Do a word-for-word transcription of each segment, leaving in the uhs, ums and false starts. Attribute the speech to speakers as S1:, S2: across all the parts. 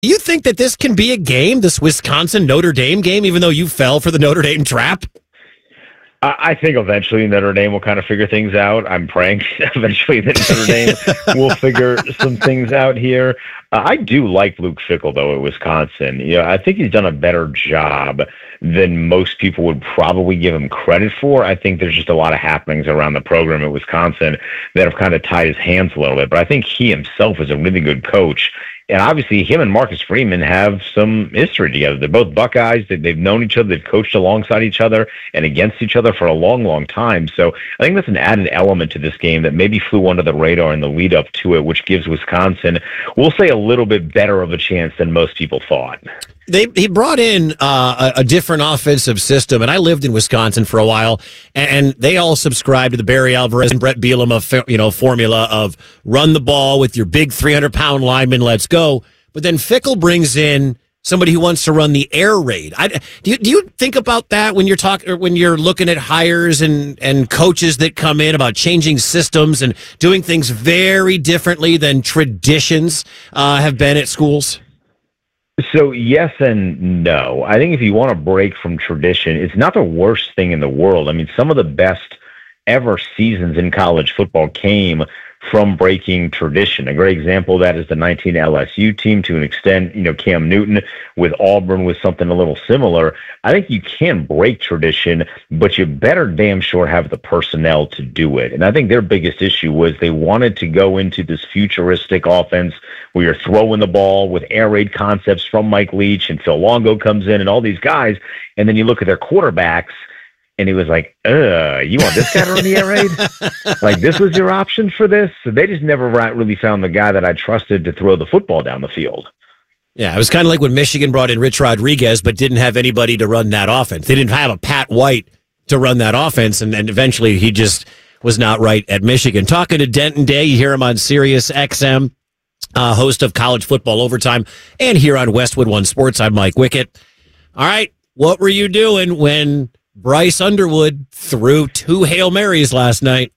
S1: Do you think that this can be a game, this Wisconsin-Notre Dame game, even though you fell for the Notre Dame trap?
S2: I think eventually Notre Dame will kind of figure things out. I'm praying eventually that Notre Dame will figure some things out here. Uh, I do like Luke Fickell, though, at Wisconsin. You know, I think he's done a better job than most people would probably give him credit for. I think there's just a lot of happenings around the program at Wisconsin that have kind of tied his hands a little bit. But I think he himself is a really good coach. And obviously, him and Marcus Freeman have some history together. They're both Buckeyes. They've known each other. They've coached alongside each other and against each other for a long, long time. So I think that's an added element to this game that maybe flew under the radar in the lead up to it, which gives Wisconsin, we'll say, a little bit better of a chance than most people thought.
S1: They he brought in uh, a, a different offensive system, and I lived in Wisconsin for a while, and they all subscribed to the Barry Alvarez and Brett Bielema, you know, formula of run the ball with your big three hundred pound lineman, let's go. But then Fickell brings in somebody who wants to run the air raid. I, do you do you think about that when you're talking, when you're looking at hires and and coaches that come in about changing systems and doing things very differently than traditions uh, have been at schools?
S2: So yes and no. I think if you want to break from tradition, it's not the worst thing in the world. I mean, some of the best ever seasons in college football came from breaking tradition. A great example of that is the nineteen L S U team, to an extent. You know, Cam Newton with Auburn was something a little similar. I think you can break tradition, but you better damn sure have the personnel to do it. And I think their biggest issue was they wanted to go into this futuristic offense where you're throwing the ball with air raid concepts from Mike Leach, and Phil Longo comes in and all these guys. And then you look at their quarterbacks, and he was like, uh, you want this guy to run the air raid? Like, this was your option for this? So they just never really found the guy that I trusted to throw the football down the field.
S1: Yeah, it was kind of like when Michigan brought in Rich Rodriguez, but didn't have anybody to run that offense. They didn't have a Pat White to run that offense, and, and eventually he just was not right at Michigan. Talking to Denton Day, you hear him on Sirius X M, uh, host of College Football Overtime, and here on Westwood One Sports. I'm Mike Wickett. All right, what were you doing when Bryce Underwood threw two Hail Marys last night?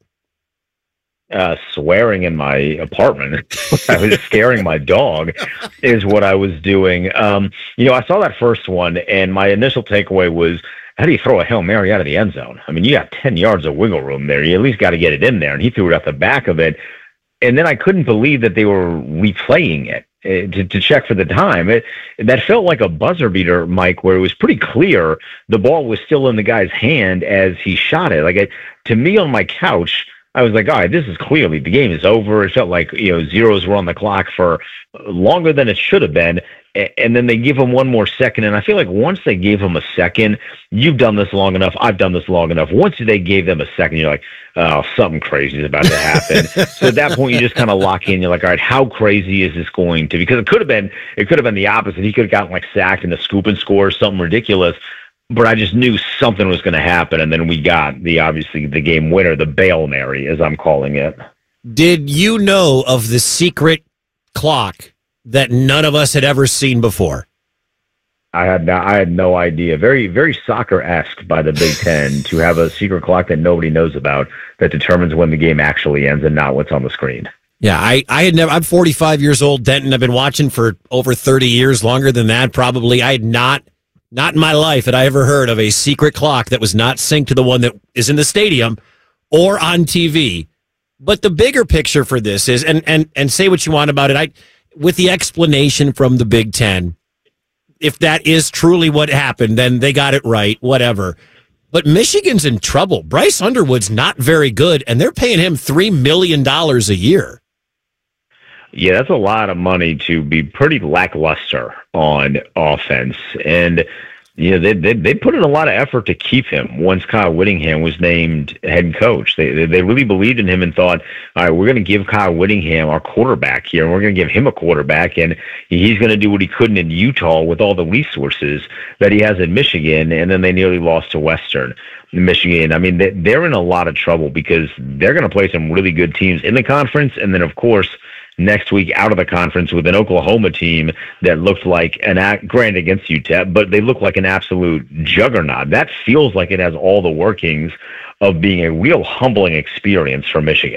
S2: Uh, swearing in my apartment. I was scaring my dog is what I was doing. Um, you know, I saw that first one, and my initial takeaway was, how do you throw a Hail Mary out of the end zone? I mean, you got ten yards of wiggle room there. You at least got to get it in there, and he threw it out the back of it. And then I couldn't believe that they were replaying it uh, to, to check for the time. It, that felt like a buzzer beater, Mike, where it was pretty clear the ball was still in the guy's hand as he shot it. Like, it, to me on my couch, I was like, all right, this is clearly, the game is over. It felt like, you know, zeros were on the clock for longer than it should have been. And then they give him one more second. And I feel like once they gave him a second, you've done this long enough, I've done this long enough. Once they gave them a second, you're like, oh, something crazy is about to happen. So at that point, you just kind of lock in. You're like, all right, how crazy is this going to be? Because it could have been, it could have been the opposite. He could have gotten like sacked in a scoop and score, something ridiculous. But I just knew something was going to happen, and then we got the obviously the game winner, the Bail Mary, as I'm calling it.
S1: Did you know of the secret clock that none of us had ever seen before?
S2: I had no, I had no idea. Very very soccer-esque by the Big Ten to have a secret clock that nobody knows about that determines when the game actually ends and not what's on the screen.
S1: Yeah, I, I had never. I'm forty-five years old, Denton. I've been watching for over thirty years, longer than that probably. I had not. Not in my life had I ever heard of a secret clock that was not synced to the one that is in the stadium or on T V. But the bigger picture for this is, and and and say what you want about it, I with the explanation from the Big Ten, if that is truly what happened, then they got it right, whatever. But Michigan's in trouble. Bryce Underwood's not very good, and they're paying him three million dollars a year.
S2: Yeah, that's a lot of money to be pretty lackluster on offense. And, you know, they, they they put in a lot of effort to keep him once Kyle Whittingham was named head coach. They they really believed in him and thought, all right, we're going to give Kyle Whittingham our quarterback here, and we're going to give him a quarterback, and he's going to do what he couldn't in Utah with all the resources that he has in Michigan, and then they nearly lost to Western Michigan. I mean, they're in a lot of trouble because they're going to play some really good teams in the conference, and then, of course, next week out of the conference with an Oklahoma team that looked like an act, granted against U T E P, but they look like an absolute juggernaut. That feels like it has all the workings of being a real humbling experience for Michigan.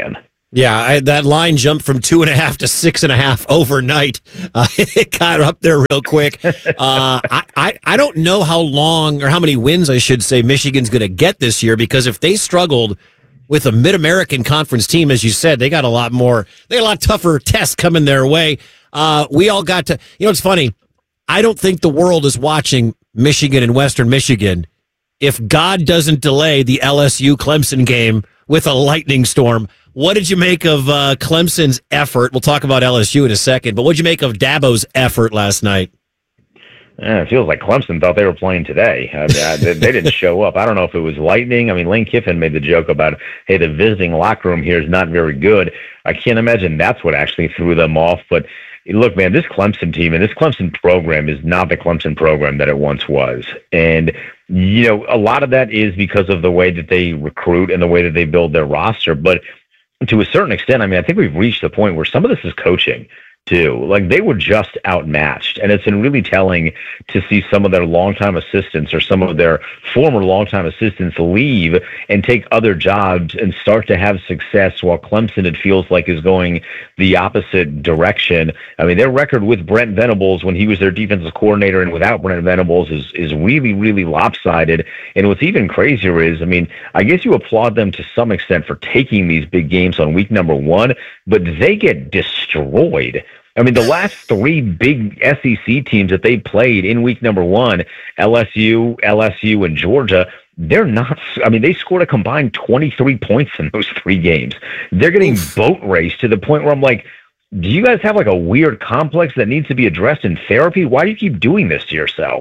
S1: Yeah, I, that line jumped from two and a half to six and a half overnight. Uh, it got up there real quick. Uh, I, I, I don't know how long or how many wins, I should say, Michigan's going to get this year, because if they struggled with a Mid-American Conference team, as you said, they got a lot more, they got a lot tougher tests coming their way. Uh, we all got to, you know, it's funny. I don't think the world is watching Michigan and Western Michigan if God doesn't delay the L S U Clemson game with a lightning storm. What did you make of uh, Clemson's effort? We'll talk about L S U in a second, but what did you make of Dabo's effort last night?
S2: Yeah, it feels like Clemson thought they were playing today. Uh, they, they didn't show up. I don't know if it was lightning. I mean, Lane Kiffin made the joke about, hey, the visiting locker room here is not very good. I can't imagine that's what actually threw them off. But look, man, this Clemson team and this Clemson program is not the Clemson program that it once was. And, you know, a lot of that is because of the way that they recruit and the way that they build their roster. But to a certain extent, I mean, I think we've reached the point where some of this is coaching too. Like, they were just outmatched, and it's been really telling to see some of their longtime assistants or some of their former longtime assistants leave and take other jobs and start to have success, while Clemson, it feels like, is going the opposite direction. I mean, their record with Brent Venables when he was their defensive coordinator and without Brent Venables is is really, really lopsided. And what's even crazier is, I mean, I guess you applaud them to some extent for taking these big games on week number one, but they get destroyed. I mean, the last three big S E C teams that they played in week number one, L S U, L S U, and Georgia, they're not, I mean, they scored a combined twenty-three points in those three games. They're getting Oof. boat raced to the point where I'm like, do you guys have like a weird complex that needs to be addressed in therapy? Why do you keep doing this to yourself?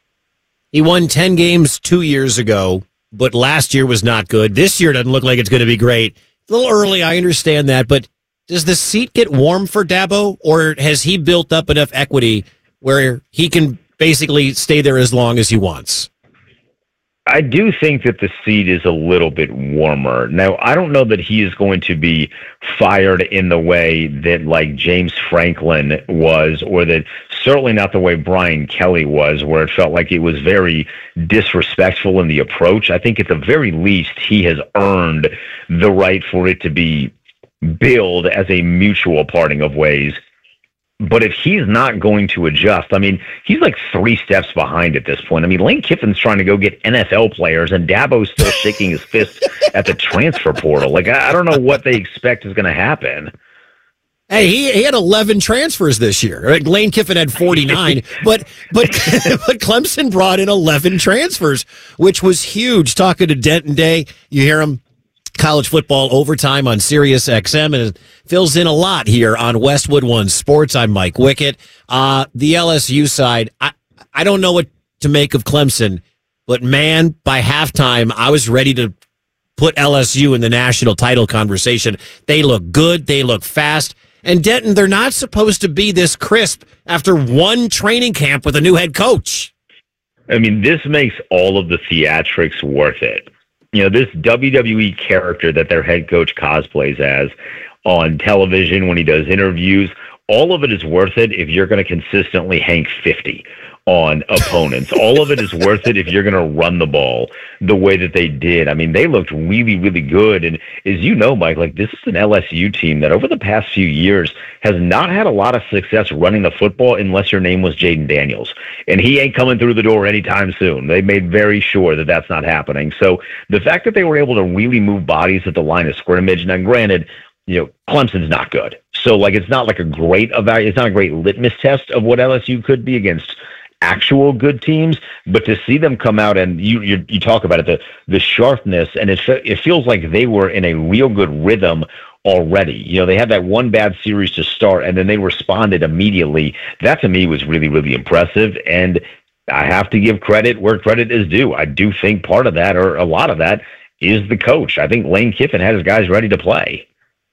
S1: He won ten games two years ago, but last year was not good. This year doesn't look like it's going to be great. A little early, I understand that, but does the seat get warm for Dabo, or has he built up enough equity where he can basically stay there as long as he wants?
S2: I do think that the seat is a little bit warmer. Now, I don't know that he is going to be fired in the way that, like, James Franklin was, or that certainly not the way Brian Kelly was, where it felt like it was very disrespectful in the approach. I think at the very least he has earned the right for it to be billed as a mutual parting of ways. But if he's not going to adjust, I mean, he's like three steps behind at this point. I mean, Lane Kiffin's trying to go get N F L players, and Dabo's still shaking his fist at the transfer portal. Like, I don't know what they expect is going to happen.
S1: Hey, he, he had eleven transfers this year. Lane Kiffin had forty-nine, but but but Clemson brought in eleven transfers, which was huge. Talking to Denton Day, you hear him. College football overtime on Sirius X M, and it fills in a lot here on Westwood One Sports. I'm Mike Wickett. Uh, the L S U side, I, I don't know what to make of Clemson, but man, by halftime, I was ready to put L S U in the national title conversation. They look good. They look fast. And Denton, they're not supposed to be this crisp after one training camp with a new head coach.
S2: I mean, this makes all of the theatrics worth it. You know, this W W E character that their head coach cosplays as on television when he does interviews, all of it is worth it if you're going to consistently hang fifty on opponents. All of it is worth it if you're going to run the ball the way that they did. I mean, they looked really, really good. And as you know, Mike, like, this is an L S U team that over the past few years has not had a lot of success running the football unless your name was Jaden Daniels. And he ain't coming through the door anytime soon. They made very sure that that's not happening. So the fact that they were able to really move bodies at the line of scrimmage, now granted, you know, Clemson's not good. So, like, it's not like a great evaluation. It's not a great litmus test of what L S U could be against actual good teams, but to see them come out and you you, you talk about it, the the sharpness, and it it feels like they were in a real good rhythm already. You know, they had that one bad series to start, and then they responded immediately. That to me was really, really impressive, and I have to give credit where credit is due. I do think part of that, or a lot of that, is the coach. I think Lane Kiffin had his guys ready to play.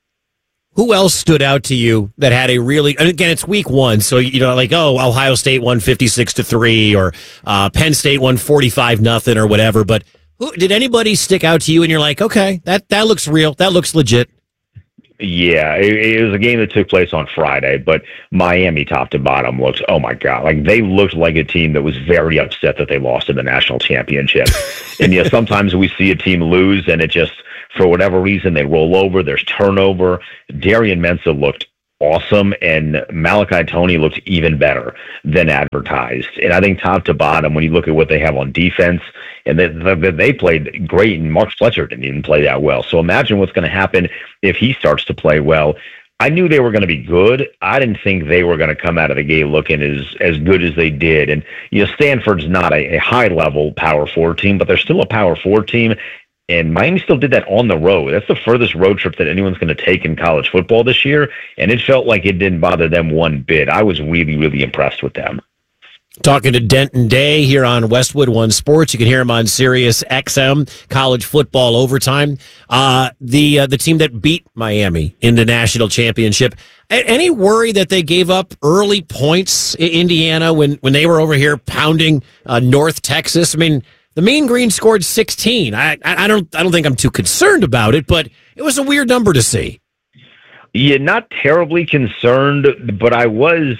S1: Who else stood out to you that had a really, and again, it's week one, so, you know, like, oh, Ohio State won fifty-six to three, or uh, Penn State won forty-five nothing, or whatever, but who, did anybody stick out to you and you're like, okay, that, that looks real, that looks legit?
S2: Yeah, it, it was a game that took place on Friday, but Miami top to bottom looks, oh my God, like, they looked like a team that was very upset that they lost in the national championship. And yeah, sometimes we see a team lose and it just for whatever reason, they roll over. There's turnover. Darian Mensah looked awesome, and Malachi Tony looked even better than advertised. And I think top to bottom, when you look at what they have on defense, and they, they, they played great, and Mark Fletcher didn't even play that well. So imagine what's going to happen if he starts to play well. I knew they were going to be good. I didn't think they were going to come out of the gate looking as, as good as they did. And, you know, Stanford's not a, a high-level Power Four team, but they're still a Power Four team. And Miami still did that on the road. That's the furthest road trip that anyone's going to take in college football this year. And it felt like it didn't bother them one bit. I was really, really impressed with them.
S1: Talking to Denton Day here on Westwood One Sports. You can hear him on Sirius X M, College Football Overtime. Uh, the uh, the team that beat Miami in the national championship. A- any worry that they gave up early points in Indiana when, when they were over here pounding uh, North Texas? I mean, the Mean Green scored sixteen. I, I I don't I don't think I'm too concerned about it, but it was a weird number to see.
S2: Yeah, not terribly concerned, but I was.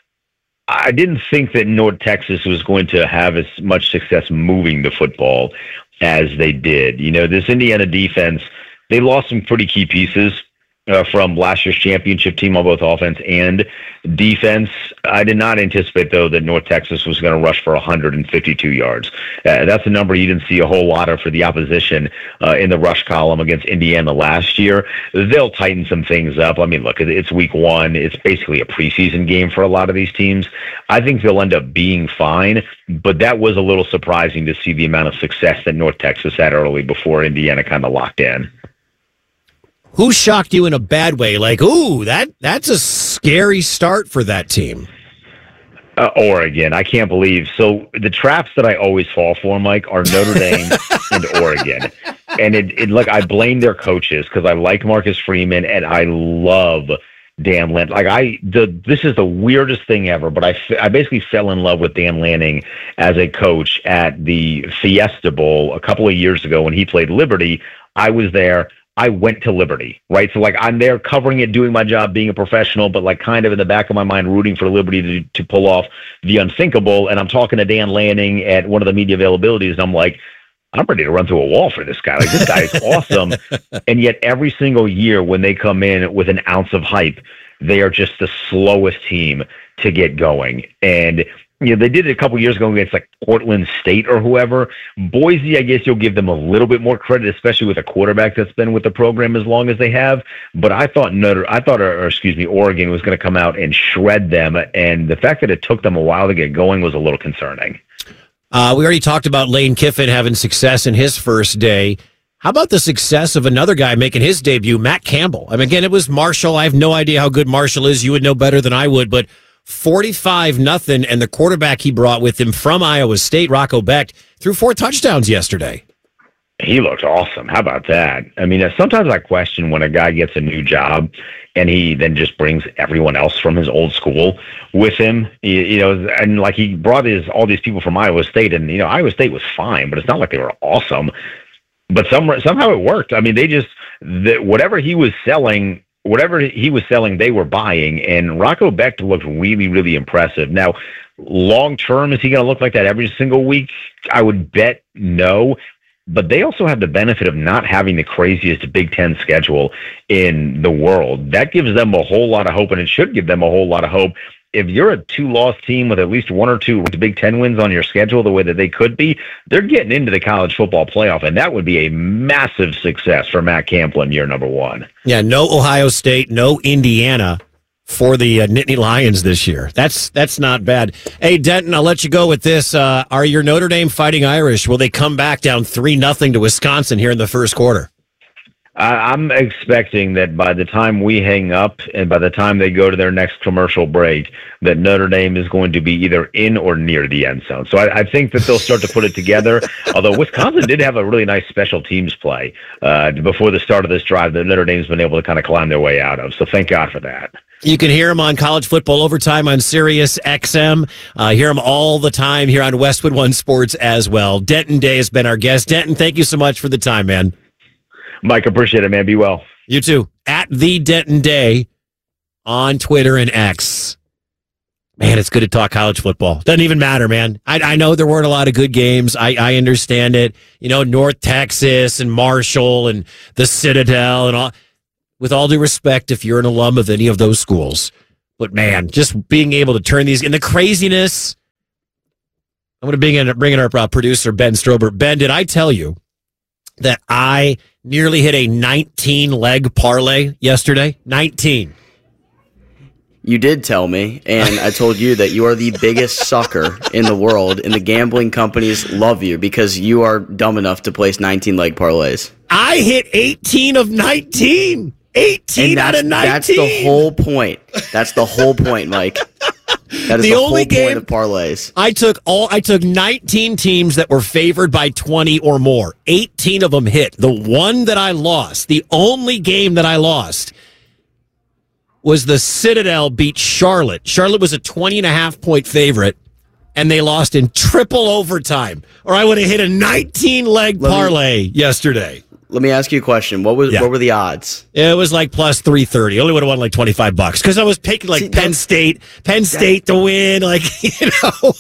S2: I didn't think that North Texas was going to have as much success moving the football as they did. You know, this Indiana defense, they lost some pretty key pieces uh, from last year's championship team on both offense and defense. I did not anticipate, though, that North Texas was going to rush for one hundred fifty-two yards. Uh, that's a number you didn't see a whole lot of for the opposition uh, in the rush column against Indiana last year. They'll tighten some things up. I mean, look, it's week one. It's basically a preseason game for a lot of these teams. I think they'll end up being fine, but that was a little surprising to see the amount of success that North Texas had early before Indiana kind of locked in.
S1: Who shocked you in a bad way? Like, ooh, that that's a scary start for that team.
S2: Uh, Oregon. I can't believe. So the traps that I always fall for, Mike, are Notre Dame and Oregon. And it, it like I blame their coaches because I like Marcus Freeman and I love Dan Lanning. Like I, the this is the weirdest thing ever, but I, I basically fell in love with Dan Lanning as a coach at the Fiesta Bowl a couple of years ago when he played Liberty. I was there. I went to Liberty, right? So, like, I'm there covering it, doing my job, being a professional, but, like, kind of in the back of my mind, rooting for Liberty to, to pull off the unthinkable. And I'm talking to Dan Lanning at one of the media availabilities, and I'm like, I'm ready to run through a wall for this guy. Like, this guy is awesome. And yet, every single year when they come in with an ounce of hype, they are just the slowest team to get going. And you know, they did it a couple years ago against like Portland State or whoever. Boise, I guess you'll give them a little bit more credit, especially with a quarterback that's been with the program as long as they have. But I thought Notre, I thought, or, or excuse me, Oregon was going to come out and shred them, and the fact that it took them a while to get going was a little concerning.
S1: Uh, we already talked about Lane Kiffin having success in his first day. How about the success of another guy making his debut, Matt Campbell? I mean, again, it was Marshall. I have no idea how good Marshall is. You would know better than I would, but forty-five nothing, and the quarterback he brought with him from Iowa State, Rocco Becht, threw four touchdowns yesterday.
S2: He looked awesome. How about that? I mean, sometimes I question when a guy gets a new job and he then just brings everyone else from his old school with him. You, you know, and like he brought his all these people from Iowa State, and you know, Iowa State was fine, but it's not like they were awesome. But some somehow it worked. I mean, they just the, whatever he was selling. Whatever he was selling, they were buying, and Rocco Becht looked really, really impressive. Now, long term, is he going to look like that every single week? I would bet no, but they also have the benefit of not having the craziest Big Ten schedule in the world. That gives them a whole lot of hope, and it should give them a whole lot of hope. If you're a two-loss team with at least one or two Big Ten wins on your schedule the way that they could be, they're getting into the college football playoff, and that would be a massive success for Matt Campbell in year number one.
S1: Yeah, no Ohio State, no Indiana for the uh, Nittany Lions this year. That's that's not bad. Hey, Denton, I'll let you go with this. Uh, are your Notre Dame Fighting Irish, will they come back down three nothing to Wisconsin here in the first quarter?
S2: I'm expecting that by the time we hang up and by the time they go to their next commercial break, that Notre Dame is going to be either in or near the end zone. So I, I think that they'll start to put it together, although Wisconsin did have a really nice special teams play uh, before the start of this drive that Notre Dame's been able to kind of climb their way out of. So thank God for that.
S1: You can hear him on College Football Overtime on Sirius X M. Uh, hear him all the time here on Westwood One Sports as well. Denton Day has been our guest. Denton, thank you so much for the time, man.
S2: Mike, appreciate it, man. Be well.
S1: You too. At the Denton Day on Twitter and X. Man, it's good to talk college football. Doesn't even matter, man. I, I know there weren't a lot of good games. I, I understand it. You know, North Texas and Marshall and the Citadel and all. With all due respect, if you're an alum of any of those schools. But, man, just being able to turn these... And the craziness... I'm going to bring in, bring in our uh, producer, Ben Strober. Ben, did I tell you that I nearly hit a nineteen-leg parlay yesterday? nineteen.
S3: You did tell me, and I told you that you are the biggest sucker in the world, and the gambling companies love you because you are dumb enough to place nineteen-leg parlays.
S1: I hit eighteen of nineteen. eighteen out of nineteen.
S3: That's the whole point. That's the whole point, Mike. That is the, the only whole game point of parlays.
S1: I took all. I took nineteen teams that were favored by twenty or more. eighteen of them hit. The one that I lost, the only game that I lost, was the Citadel beat Charlotte. Charlotte was a twenty and a half point favorite, and they lost in triple overtime. Or I would have hit a nineteen-leg parlay me, yesterday.
S3: Let me ask you a question. What was yeah. what were the odds?
S1: It was like plus three thirty. Only would have won like twenty-five bucks because I was picking like See, Penn that, State, Penn State that, to win. Like, you know.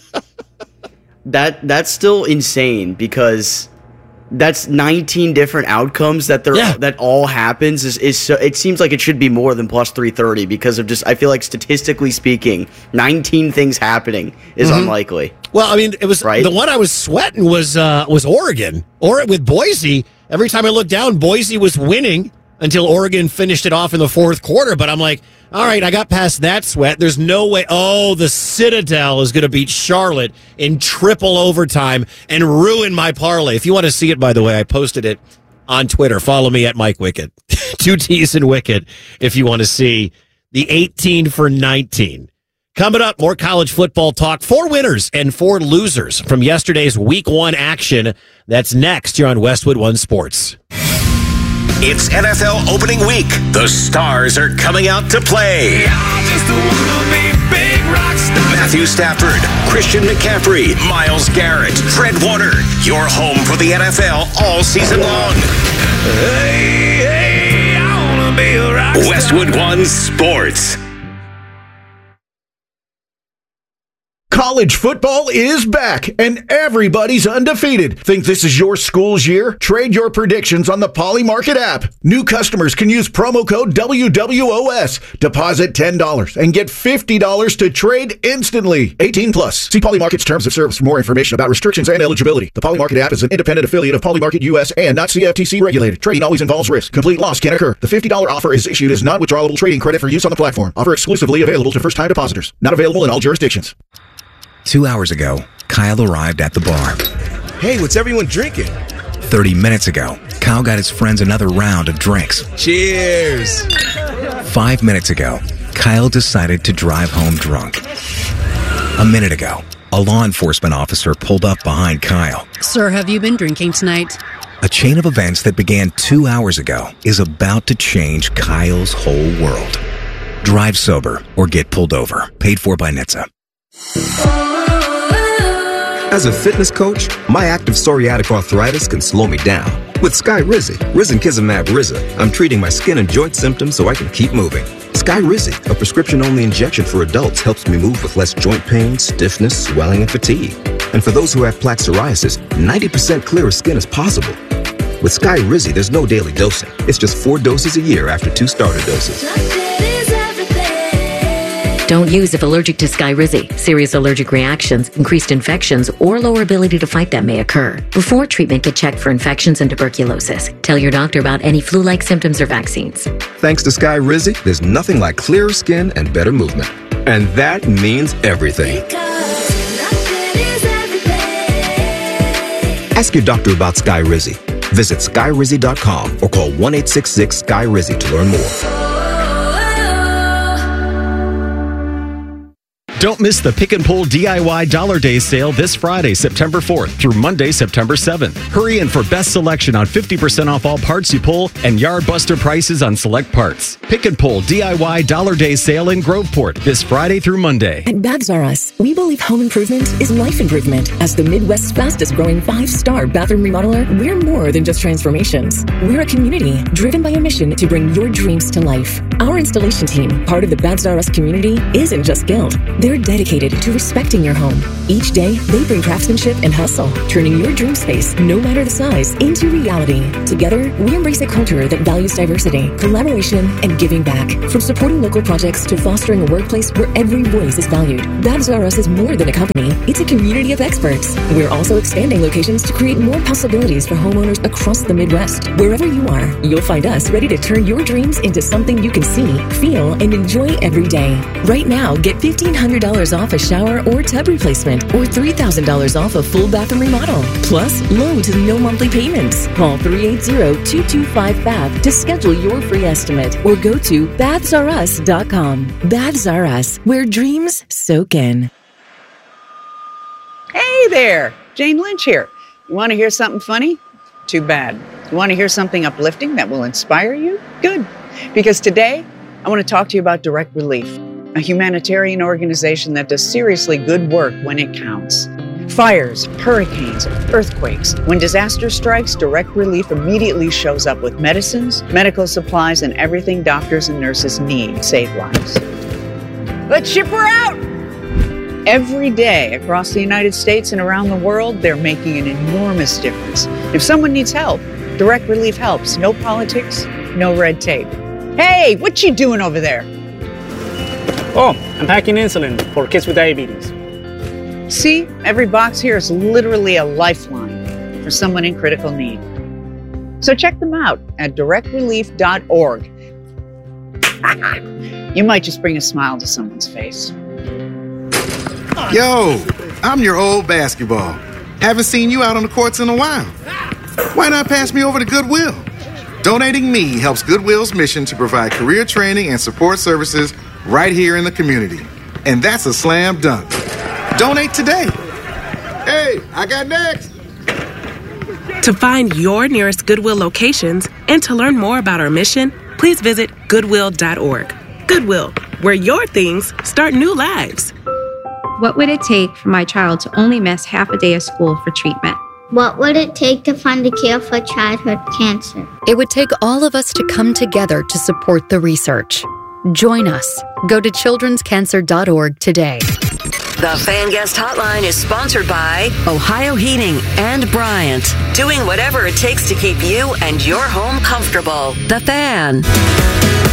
S3: that that's still insane because that's nineteen different outcomes that there yeah. that all happens is is so, it seems like it should be more than plus three thirty because of just I feel like statistically speaking nineteen things happening is mm-hmm. unlikely.
S1: Well, I mean, it was right? the one I was sweating was uh, was Oregon or with Boise. Every time I looked down, Boise was winning until Oregon finished it off in the fourth quarter. But I'm like, all right, I got past that sweat. There's no way. Oh, the Citadel is going to beat Charlotte in triple overtime and ruin my parlay. If you want to see it, by the way, I posted it on Twitter. Follow me at Mike Wickett. Two T's and Wickett if you want to see the eighteen for nineteen. Coming up, more college football talk. Four winners and four losers from yesterday's week one action. That's next here on Westwood One Sports.
S4: It's N F L opening week. The stars are coming out to play. Just wanna be big rock stars. Matthew Stafford, Christian McCaffrey, Myles Garrett, Fred Warner. Your home for the N F L all season long. Hey, hey, I wanna be a rock star. Westwood One Sports.
S5: College football is back, and everybody's undefeated. Think this is your school's year? Trade your predictions on the Polymarket app. New customers can use promo code W W O S, deposit ten dollars, and get fifty dollars to trade instantly. eighteen plus. See Polymarket's terms of service for more information about restrictions and eligibility. The Polymarket app is an independent affiliate of Polymarket U S and not C F T C regulated. Trading always involves risk. Complete loss can occur. The fifty dollars offer is issued as non-withdrawable trading credit for use on the platform. Offer exclusively available to first-time depositors. Not available in all jurisdictions.
S6: Two hours ago, Kyle arrived at the bar.
S7: Hey, what's everyone drinking?
S6: Thirty minutes ago, Kyle got his friends another round of drinks.
S7: Cheers!
S6: Five minutes ago, Kyle decided to drive home drunk. A minute ago, a law enforcement officer pulled up behind Kyle.
S8: Sir, have you been drinking tonight?
S6: A chain of events that began two hours ago is about to change Kyle's whole world. Drive sober or get pulled over. Paid for by N H T S A.
S9: As a fitness coach, my active psoriatic arthritis can slow me down. With Skyrizi, risankizumab Riza, I'm treating my skin and joint symptoms so I can keep moving. Skyrizi, a prescription-only injection for adults, helps me move with less joint pain, stiffness, swelling, and fatigue. And for those who have plaque psoriasis, ninety percent clearer skin is possible. With Skyrizi, there's no daily dosing. It's just four doses a year after two starter doses.
S10: Don't use if allergic to Skyrizi. Serious allergic reactions, increased infections, or lower ability to fight them may occur. Before treatment, get checked for infections and tuberculosis. Tell your doctor about any flu-like symptoms or vaccines.
S9: Thanks to Skyrizi, there's nothing like clearer skin and better movement. And that means everything. Ask your doctor about Skyrizi. Visit Skyrizi dot com or call one eight six six Sky Rizi to learn more.
S11: Don't miss the Pick and Pull D I Y Dollar Day sale this Friday, September fourth through Monday, September seventh. Hurry in for best selection on fifty percent off all parts you pull and yard buster prices on select parts. Pick and Pull D I Y Dollar Day sale in Groveport this Friday through Monday.
S12: At Bags R Us, we believe home improvement is life improvement. As the Midwest's fastest growing five-star bathroom remodeler, we're more than just transformations. We're a community driven by a mission to bring your dreams to life. Our installation team, part of the Babs R Us community, isn't just skilled. They're dedicated to respecting your home. Each day, they bring craftsmanship and hustle, turning your dream space, no matter the size, into reality. Together, we embrace a culture that values diversity, collaboration, and giving back. From supporting local projects to fostering a workplace where every voice is valued, Babs R Us is more than a company. It's a community of experts. We're also expanding locations to create more possibilities for homeowners across the Midwest. Wherever you are, you'll find us ready to turn your dreams into something you can see, feel, and enjoy every day. Right now, get fifteen hundred dollars off a shower or tub replacement or three thousand dollars off a full bathroom remodel. Plus, low to no monthly payments. Call three eight zero, two two five, B A B to schedule your free estimate or go to babs r us dot com. Babs R Us, where dreams soak in.
S13: Hey there, Jane Lynch here. You want to hear something funny? Too bad. You want to hear something uplifting that will inspire you? Good. Because today, I want to talk to you about Direct Relief, a humanitarian organization that does seriously good work when it counts. Fires, hurricanes, earthquakes. When disaster strikes, Direct Relief immediately shows up with medicines, medical supplies, and everything doctors and nurses need to save lives. Let's ship her out! Every day across the United States and around the world, they're making an enormous difference. If someone needs help, Direct Relief helps. No politics, no red tape. Hey, what you doing over there?
S14: Oh, I'm packing insulin for kids with diabetes.
S13: See, every box here is literally a lifeline for someone in critical need. So check them out at direct relief dot org. You might just bring a smile to someone's face.
S15: Yo, I'm your old basketball. Haven't seen you out on the courts in a while. Why not pass me over to Goodwill? Donating me helps Goodwill's mission to provide career training and support services right here in the community. And that's a slam dunk. Donate today. Hey, I got next.
S16: To find your nearest Goodwill locations and to learn more about our mission, please visit goodwill dot org. Goodwill, where your things start new lives.
S17: What would it take for my child to only miss half a day of school for treatment?
S18: What would it take to find a cure for childhood cancer?
S19: It would take all of us to come together to support the research. Join us. Go to children's cancer dot org today.
S20: The Fan Guest Hotline is sponsored by Ohio Heating and Bryant, doing whatever it takes to keep you and your home comfortable. The Fan.